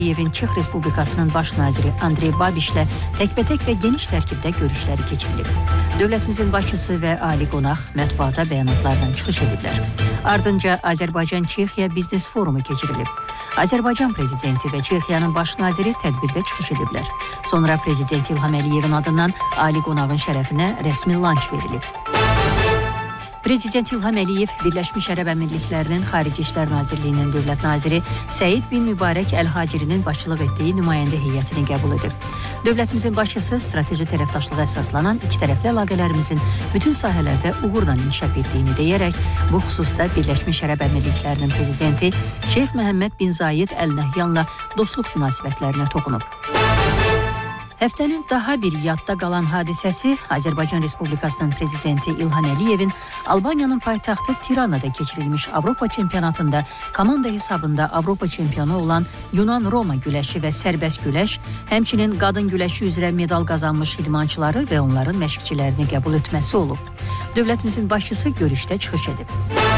Kiyevin Çex Respublikasının baş naziri Andrey Babişlə təkbətək və geniş tərkibdə görüşləri keçirilib. Dövlətimizin başçısı və ali qonaq mətbuata bəyanatlarla çıxış ediblər. Ardınca Azərbaycan-Çexiya biznes forumu keçirilib. Azərbaycan prezidenti və Çexiyanın baş naziri tədbirdə çıxış ediblər. Sonra prezident İlham Əliyevin adından ali qonağın şərəfinə rəsmi lanç verilib. Prezident İlham Əliyev Birləşmiş Ərəb Əmirliklərinin Xarici İşlər Nazirliyinin dövlət naziri Səid bin Mübarək Əl-Hacirinin başçılıq etdiyi nümayəndə heyətini qəbul edib. Dövlətimizin başçısı strateji tərəfdaşlığa əsaslanan ikitərəfli əlaqələrimizin bütün sahələrdə uğurla inkişaf etdiyini deyərək, bu xüsusda Birləşmiş Ərəb Əmirliklərinin prezidenti Şeyx Məhəmməd bin Zayed Əl Nəhyanla dostluq münasibətlərinə toxunub. Həftənin daha bir yadda qalan hadisəsi Azərbaycan Respublikasının prezidenti İlham Əliyevin Albaniyanın paytaxtı Tiranada keçirilmiş Avropa çempionatında komanda hesabında Avropa çempionu olan Yunan-Roma güləşi və sərbəst güləş, həmçinin qadın güləşi üzrə medal qazanmış idmançıları və onların məşqçilərini qəbul etməsi olub. Dövlətimizin başçısı görüşdə çıxış edib.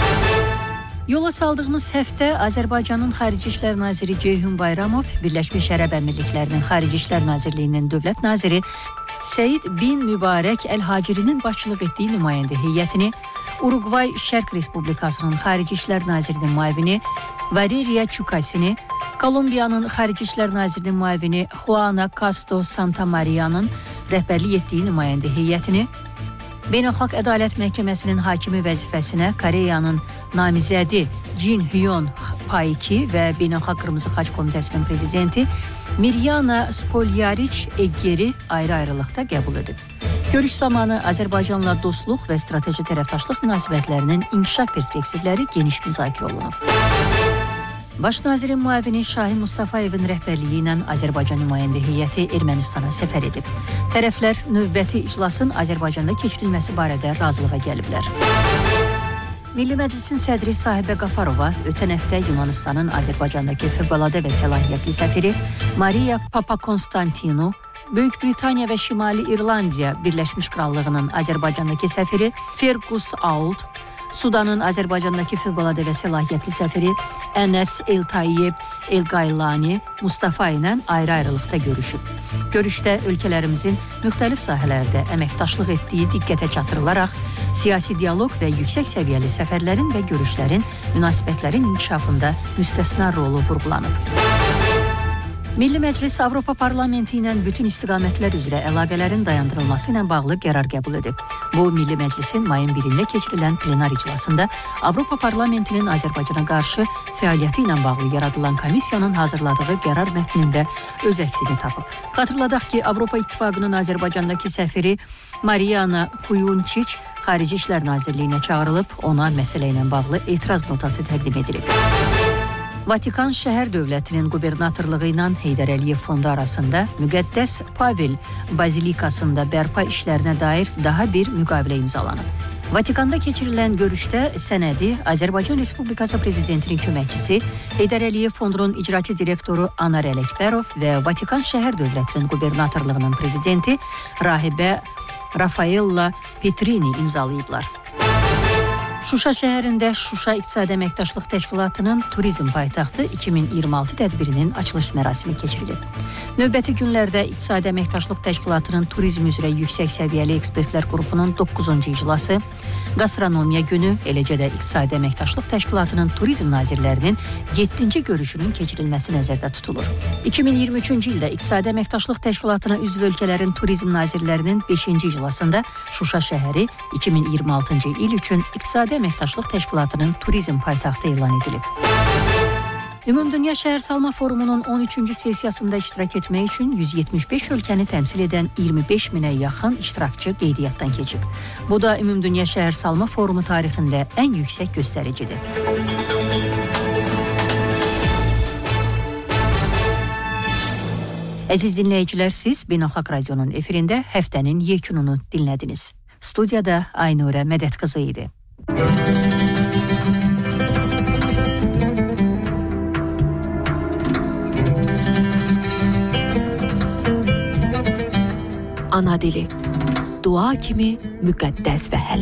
Yola saldığımız həftə Azərbaycanın Xarici İşlər Naziri Ceyhun Bayramov, Birləşmiş Ərəb Əmirliklərinin Xarici İşlər Nazirliyinin dövlət naziri Səid bin Mübarək Əl-Hacirinin başçılıq etdiyi nümayəndə heyətini, Uruqvay Şərq Respublikasının Xarici İşlər Nazirinin müavini Valeriya Çukasini, Kolumbiyanın Xarici İşlər Nazirinin müavini Juana Castro Santamaria'nın rəhbərlik etdiyi nümayəndə heyətini, Beynəlxalq Ədalət Məhkəməsinin hakimi vəzifəsinə Koreyanın namizədi Jin Hyun Paiki və Beynəlxalq Qırmızı Xaç Komitəsinin prezidenti Miryana Spolyariç Eggeri ayrı-ayrılıqda qəbul edib. Görüş zamanı Azərbaycanla dostluq və strateji tərəfdaşlıq münasibətlərinin inkişaf perspektivləri geniş müzakirə olunub. Baş nazirin müavini Şahin Mustafayevin rəhbərliyi ilə Azərbaycan nümayəndə heyəti Ermənistana səfər edib. Tərəflər növbəti iclasın Azərbaycanda keçirilməsi barədə razılığa gəliblər. Milli Məclisin sədri Sahibə Qafarova ötən həftə Yunanistanın Azərbaycandakı fövqəladə və səlahiyyətli səfiri Maria Papakonstantinu, Böyük Britaniya və Şimali İrlandiya Birləşmiş Krallığının Azərbaycandakı səfiri Fergus Auld, Sudanın Azərbaycandakı fövqəladə və səlahiyyətli səfiri Ənəs El-Tayyib El-Qaylani Mustafa ilə ayrı-ayrılıqda görüşüb. Görüşdə ölkələrimizin müxtəlif sahələrdə əməkdaşlıq etdiyi diqqətə çatdırılaraq, siyasi dialoq və yüksək səviyyəli səfərlərin və görüşlərin münasibətlərin inkişafında müstəsna rolu vurğulanıb. Milli Məclis Avropa Parlamenti ilə bütün istiqamətlər üzrə əlaqələrin dayandırılması ilə bağlı qərar qəbul edib. Bu, Milli Məclisin mayın 1-də keçirilən plenar iclasında Avropa Parlamentinin Azərbaycana qarşı fəaliyyəti ilə bağlı yaradılan komissiyanın hazırladığı qərar mətnində öz əksini tapıb. Xatırladaq ki, Avropa İttifaqının Azərbaycandakı səfiri Mariana Kuyunçiç Xarici İşlər Nazirliyinə çağırılıb, ona məsələ ilə bağlı etiraz notası təqdim edilib. Vatikan şəhər dövlətinin qubernatorluğu ilə Heydər Əliyev fondu arasında Müqəddəs Pavel Bazilikasında bərpa işlərinə dair daha bir müqavilə imzalanıb. Vatikanda keçirilən görüşdə sənədi Azərbaycan Respublikası Prezidentinin köməkçisi Heydər Əliyev fondunun icraçı direktoru Anar Ələkbərov və Vatikan şəhər dövlətinin qubernatorluğunun prezidenti rahibə Rafaella Petrini imzalayıblar. Şuşa şəhərində Şuşa İqtisadi Əməkdaşlıq Təşkilatının Turizm Paytaxtı 2026 tədbirinin açılış mərasimi keçirilib. Növbəti günlərdə İqtisadi Əməkdaşlıq Təşkilatının Turizm üzrə yüksək səviyyəli ekspertlər qrupunun 9-cu iclası, Qastronomiya günü, eləcə də İqtisadi Əməkdaşlıq Təşkilatının Turizm nazirlərinin 7-ci görüşünün keçirilməsi nəzərdə tutulur. 2023-cü ildə İqtisadi Əməkdaşlıq Təşkilatına üzv ölkələrin turizm nazirlərinin 5-ci iclasında Şuşa şəhəri 2026-cı il üçün İqtisadi Əməkdaşlıq Təşkilatının turizm paytaxtı elan edilib. Ümumdünya Şəhərsalma Forumunun 13-cü sessiyasında iştirak etmək üçün 175 ölkəni təmsil edən 25 minə yaxın iştirakçı qeydiyyatdan keçib. Bu da Ümumdünya Şəhərsalma Forumu tarixində ən yüksək göstəricidir. Əziz dinləyicilər, siz Beynəlxalq Radionun efirində həftənin yekununu dinlədiniz. Studiyada Aynurə Mədət qızı idi. Ana dili, dua kimi müqəddəs və həll.